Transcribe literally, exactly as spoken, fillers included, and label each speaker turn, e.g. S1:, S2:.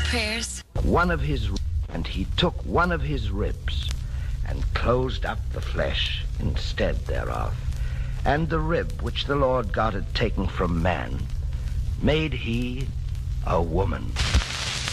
S1: prayers.
S2: One of his, and he took one of his ribs and closed up the flesh instead thereof. And the rib which the Lord God had taken from man made he a woman.